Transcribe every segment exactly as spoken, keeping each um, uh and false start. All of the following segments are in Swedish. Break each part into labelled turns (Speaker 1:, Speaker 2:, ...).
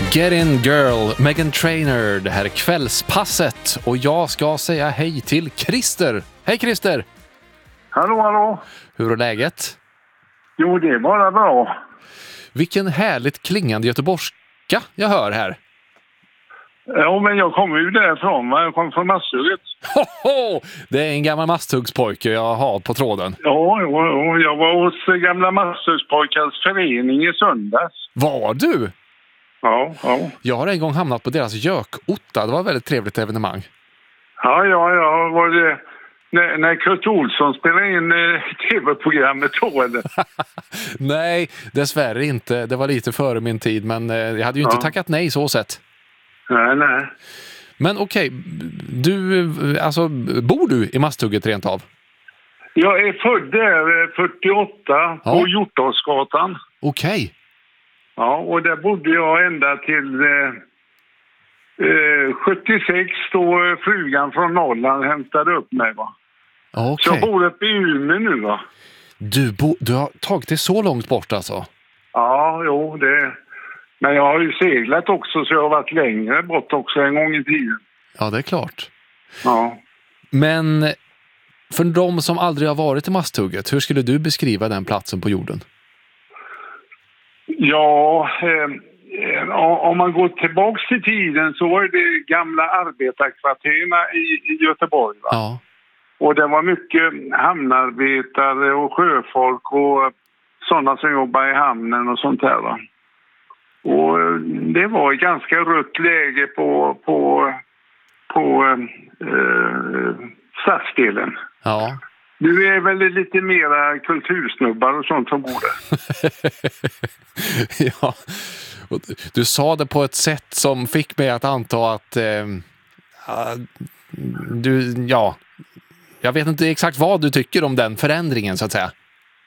Speaker 1: Get In Girl, Meghan Trainor. Det här är kvällspasset och jag ska säga hej till Christer. Hej Christer!
Speaker 2: Hallå, hallå!
Speaker 1: Hur är läget?
Speaker 2: Jo, det är bara bra.
Speaker 1: Vilken härligt klingande göteborgska jag hör här.
Speaker 2: Ja, men jag kommer ju därifrån, va? Jag kommer från Masthugget.
Speaker 1: Hoho! Det är en gammal Masthuggspojke jag har på tråden.
Speaker 2: Ja, ja, jag var hos gamla Masthugspojkars förening i söndags.
Speaker 1: Var du?
Speaker 2: Ja, ja.
Speaker 1: Jag har en gång hamnat på deras gökotta. Det var ett väldigt trevligt evenemang.
Speaker 2: Ja, ja, ja. Var det när, när Kurt Olsson spelade in eh, tv-programmet då, eller?
Speaker 1: Nej, dessvärre inte. Det var lite före min tid, men eh, jag hade ju inte
Speaker 2: ja.
Speaker 1: tackat nej så sett.
Speaker 2: Nej, nej.
Speaker 1: Men okej, du, alltså, bor du i Masthugget rent av?
Speaker 2: Jag är född där fyrtioåtta
Speaker 1: ja.
Speaker 2: på Hjortåsgatan.
Speaker 1: Okej.
Speaker 2: Ja, och där bodde jag ända till eh, eh, sjuttiosex då frugan från Norrland hämtade upp mig, va.
Speaker 1: Okay.
Speaker 2: Så jag bor uppe i Umeå nu, va.
Speaker 1: Du, bo, du har tagit det så långt bort alltså?
Speaker 2: Ja, jo, det. Men jag har ju seglat också, så jag har varit längre bort också en gång i tiden.
Speaker 1: Ja, det är klart.
Speaker 2: Ja.
Speaker 1: Men för de som aldrig har varit i Masthugget, hur skulle du beskriva den platsen på jorden?
Speaker 2: Ja, eh, om man går tillbaks till tiden så var det gamla arbetarkvarterna i, i Göteborg, va?
Speaker 1: Ja.
Speaker 2: Och det var mycket hamnarbetare och sjöfolk och sådana som jobbar i hamnen och sånt där, va? Och det var ett ganska rött läge på, på, på eh, stadsdelen.
Speaker 1: Ja.
Speaker 2: Nu är väl lite mera kultursnubbar och sånt som bor där.
Speaker 1: Ja. Du sa det på ett sätt som fick mig att anta att eh, du, ja, jag vet inte exakt vad du tycker om den förändringen så att säga.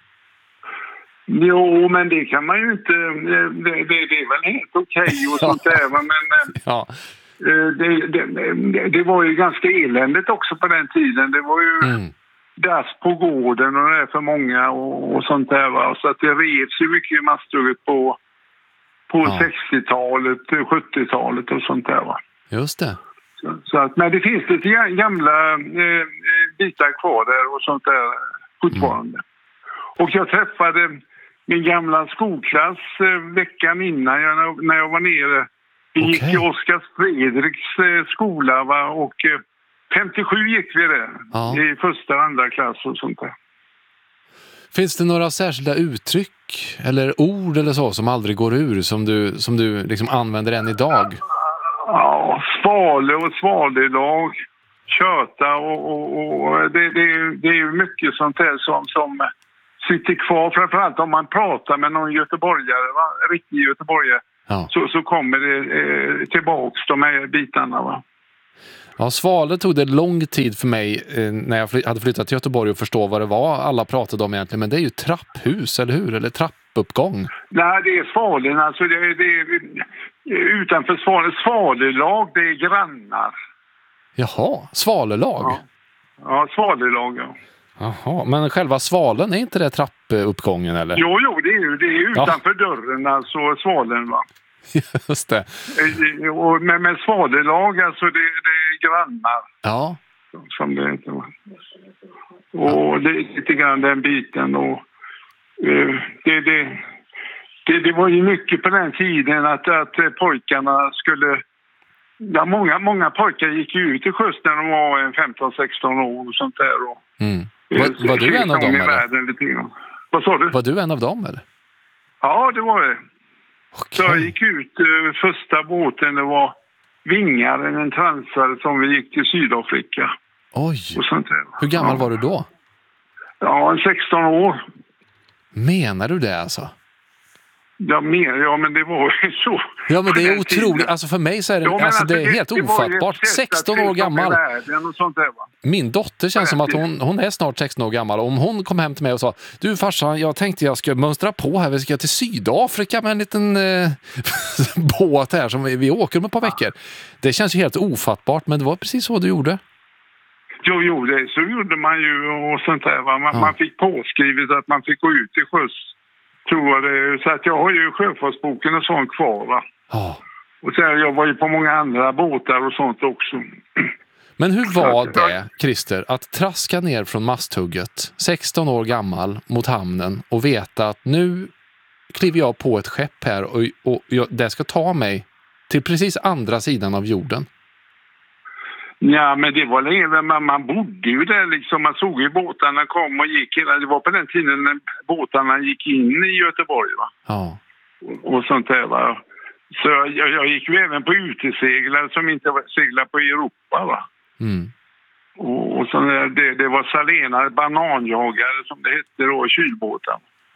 Speaker 2: Jo, men det kan man ju inte, det, det, det är väl helt okej okay och sånt där, men
Speaker 1: ja.
Speaker 2: det, det, det var ju ganska eländigt också på den tiden. Det var ju mm. dass på gården och det är för många och, och sånt där, va. Så att det revs ju mycket i Masthugget på, på ja. sextiotalet, sjuttiotalet och sånt där, va.
Speaker 1: Just det.
Speaker 2: Så, så att, men det finns lite gamla eh, bitar kvar där och sånt där fortfarande. Mm. Och jag träffade min gamla skolklass eh, veckan innan jag, när jag var nere. Vi okay. gick i Oskar Fredriks eh, skola, va? Och eh, femtiosju gick vi där. Ja. I första och andra klass och sånt där.
Speaker 1: Finns det några särskilda uttryck eller ord eller så som aldrig går ur som du, som du liksom använder än idag?
Speaker 2: Ja, svale och svalelag, köta och, och, och det, det, det är ju mycket sånt där som, som sitter kvar. Framförallt om man pratar med någon göteborgare, va? Riktig göteborgare, ja. så, så kommer det eh, tillbaks de här bitarna, va.
Speaker 1: Ja, Svale tog det lång tid för mig eh, när jag fly- hade flyttat till Göteborg och förstå vad det var alla pratade om egentligen. Men det är ju trapphus, eller hur? Eller trappuppgång?
Speaker 2: Nej, det är Svalen. Alltså det, det är utanför Svalen. Svalelag, det är grannar.
Speaker 1: Jaha, Svalelag?
Speaker 2: Ja, ja Svalelag, ja.
Speaker 1: Jaha, men själva Svalen, är inte det trappuppgången, eller?
Speaker 2: Jo, jo, det är ju det är utanför ja. dörren, alltså Svalen, va?
Speaker 1: Just det.
Speaker 2: Men med svalelag, alltså det, det är grannar.
Speaker 1: Ja.
Speaker 2: Som det heter. Och ja. det är lite grann den biten. Och, uh, det, det, det, det var ju mycket på den tiden att, att pojkarna skulle... Ja, många, många pojkar gick ju ut i sjöss när de var femton sexton år och sånt där. Och,
Speaker 1: mm. var, var du en av dem, eller?
Speaker 2: Lite. Vad sa du?
Speaker 1: Var du en av dem, eller?
Speaker 2: Ja, det var det.
Speaker 1: Okay.
Speaker 2: Så jag gick ut uh, första båten, det var Vingaren, en transare som vi gick till Sydafrika.
Speaker 1: Oj,
Speaker 2: och sånt där.
Speaker 1: Hur gammal
Speaker 2: ja.
Speaker 1: var du då?
Speaker 2: Ja, sexton år.
Speaker 1: Menar du det alltså?
Speaker 2: Ja, men, ja, men det var ju så.
Speaker 1: Ja, men det är otroligt. Alltså för mig så är det, ja, alltså, alltså, det är det, helt det ofattbart. sexton år gammal.
Speaker 2: Och sånt där, va?
Speaker 1: Min dotter känns som att hon, hon är snart sexton år gammal. Om hon kom hem till mig och sa, du farsan, jag tänkte jag ska mönstra på här. Vi ska till Sydafrika med en liten eh, båt här som vi, vi åker om ett par veckor. Det känns ju helt ofattbart, men det var precis så du gjorde.
Speaker 2: Jo, jo, det så gjorde man ju och sånt där, va? Man, ja. man fick påskrivet att man fick gå ut i sjöss. Tror jag det. Så att jag har ju sjöfartsboken och sånt kvar, va.
Speaker 1: Ja.
Speaker 2: Och sen, jag var ju på många andra båtar och sånt också.
Speaker 1: Men hur var det, Christer, att traska ner från masthugget, sexton år gammal, mot hamnen och veta att nu kliver jag på ett skepp här och, och jag, det ska ta mig till precis andra sidan av jorden?
Speaker 2: Ja, men det var länge, man, man bodde ju där liksom, man såg ju båtarna kom och gick, det var på den tiden när båtarna gick in i Göteborg, va?
Speaker 1: Ja.
Speaker 2: Och, och sånt där, va? Så jag, jag gick ju även på uteseglare som inte var seglar på Europa, va?
Speaker 1: Mm.
Speaker 2: Och, och så det, det var salenare, bananjagare som det hette då, kylbåtar.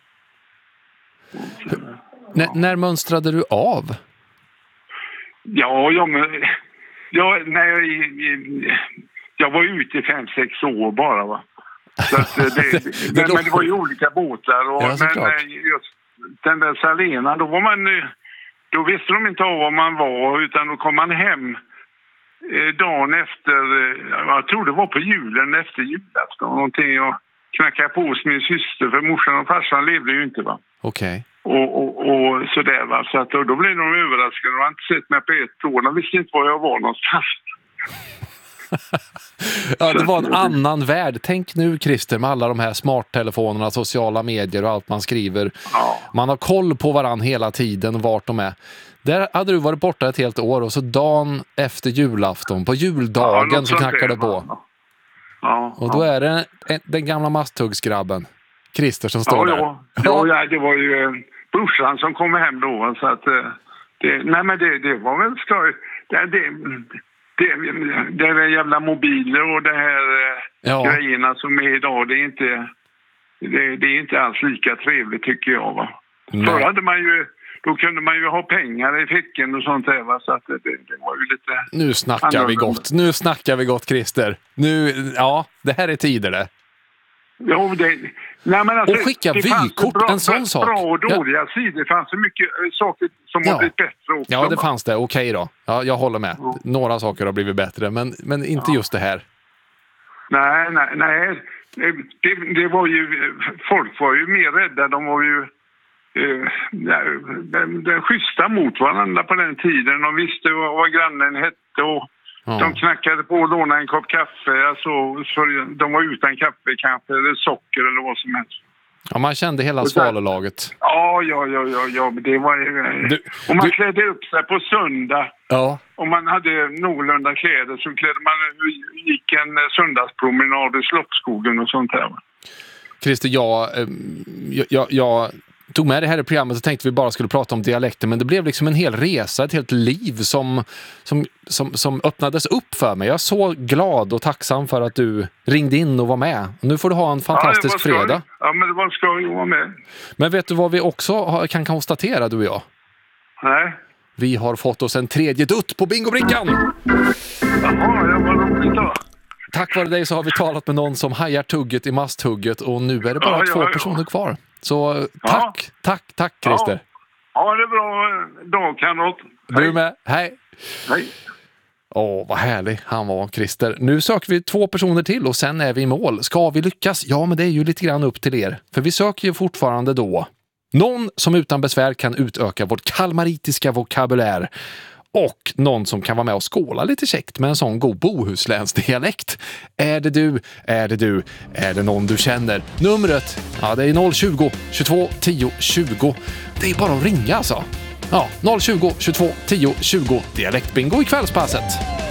Speaker 1: Så, N- när mönstrade du av?
Speaker 2: Ja, jag, men, jag, när jag, jag var ute i fem, sex år bara, va. Så att det, det, det, men, men det var ju olika båtar. Och,
Speaker 1: ja,
Speaker 2: men just den där Salena, då var man... Då visste de inte av var man var, utan då kom man hem eh, dagen efter, eh, jag tror det var på julen efter julafton någonting, och knackade på hos min syster, för morsan och farsan levde ju inte, va.
Speaker 1: Okej.
Speaker 2: Okay. Och, och, och sådär, va. Så att då, då blev de överraskade, de har inte sett mig på ett år, de visste inte var jag var någonstans.
Speaker 1: Ja, det var en annan värld. Tänk nu, Christer, med alla de här smarttelefonerna, sociala medier och allt man skriver.
Speaker 2: Ja.
Speaker 1: Man har koll på varann hela tiden, vart de är. Där hade du varit borta ett helt år och så dagen efter julafton, på juldagen, ja, så knackar det på.
Speaker 2: Ja. Ja,
Speaker 1: och då är det den gamla masthuggsgrabben, Christer, som står
Speaker 2: ja,
Speaker 1: där.
Speaker 2: Ja, ja, det var ju eh, brorsan som kom hem då. Så att, eh, det, nej, men det, det var väl skoj. Det, det, Det, det är jävla mobiler och det här ja. grejerna som är idag, det är inte det, det är inte alls lika trevligt, tycker jag, va. Förr hade man ju, då kunde man ju ha pengar i fickan och sånt där, va, så att det, det var ju lite...
Speaker 1: Nu snackar annorlunda. vi gott, nu snackar vi gott, Christer. Nu, ja, det här är tider det.
Speaker 2: Jo, det... Nej, men alltså,
Speaker 1: och skicka vykort,
Speaker 2: bra,
Speaker 1: en sån sak.
Speaker 2: Bra och dåliga ja. sidor, det fanns så mycket saker som
Speaker 1: ja.
Speaker 2: har blivit bättre också.
Speaker 1: Ja, det fanns det, okej då. Ja, jag håller med. Ja. Några saker har blivit bättre, men, men inte ja. just det här.
Speaker 2: Nej, nej, nej. Det, det var ju, folk var ju mer rädda, de var ju eh, den, den schyssta mot varandra på den tiden. De visste vad, vad grannen hette och ja. de knackade på och lånade en kopp kaffe. Alltså, så de var utan kaffe kanske, eller socker eller vad som helst.
Speaker 1: Ja, man kände hela svalelaget.
Speaker 2: Ja, ja, ja, ja, ja, det var du, och man du... klädde upp sig på söndag.
Speaker 1: Ja.
Speaker 2: Om man hade någorlunda kläder så klädde man, gick en söndagspromenad i Slottsskogen och sånt här.
Speaker 1: Christer, jag, jag, jag, jag tog med det här i programmet och tänkte vi bara skulle prata om dialekter, men det blev liksom en hel resa, ett helt liv som, som, som, som öppnades upp för mig. Jag är så glad och tacksam för att du ringde in och var med. Nu får du ha en fantastisk ja, fredag.
Speaker 2: Ja, men det var skoj att vara med.
Speaker 1: Men vet du vad vi också kan konstatera, du och jag?
Speaker 2: Nej.
Speaker 1: Vi har fått oss en tredje dutt på bingobrickan!
Speaker 2: Jaha, jag var roligt då.
Speaker 1: Tack vare dig så har vi talat med någon som hajar tugget i masthugget och nu är det bara ja, två ja, ja. personer kvar. Så tack, ja. tack, tack Christer.
Speaker 2: Ja, ha det bra dag, kamrat.
Speaker 1: Du med, hej.
Speaker 2: Hej.
Speaker 1: Åh, vad härlig han var, Christer. Nu söker vi två personer till och sen är vi i mål. Ska vi lyckas? Ja, men det är ju lite grann upp till er. För vi söker ju fortfarande då någon som utan besvär kan utöka vårt kalmaritiska vokabulär. Och någon som kan vara med och skåla lite käckt med en sån god bohuslänsdialekt. Är det du? Är det du? Är det någon du känner? Numret, ja, det är noll tjugo, tjugotvå, tio, tjugo. Det är bara att ringa alltså. Ja, noll tjugo, tjugotvå, tio, tjugo. Dialektbingo i kvällspasset.